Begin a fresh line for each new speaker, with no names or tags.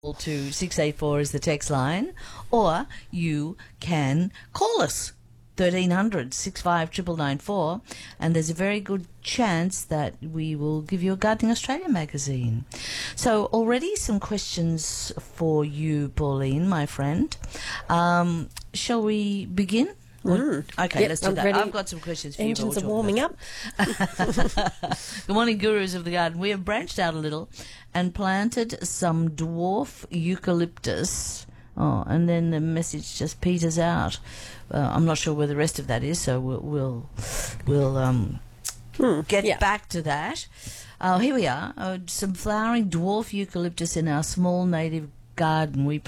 to 684 is the text line, or you can call us 1300 65 994, and there's a very good chance that we will give you a Gardening Australia magazine. So already some questions for you, Pauline, my friend. Shall we begin? Okay,
Yep,
let's do
I'm
that.
ready.
I've got some questions for
Engines
you.
are warming up.
Good morning, gurus of the garden. We have branched out a little and planted some dwarf eucalyptus. Oh, and then the message just peters out. I'm not sure where the rest of that is, so we'll get back to that. Here we are, some flowering dwarf eucalyptus in our small native garden we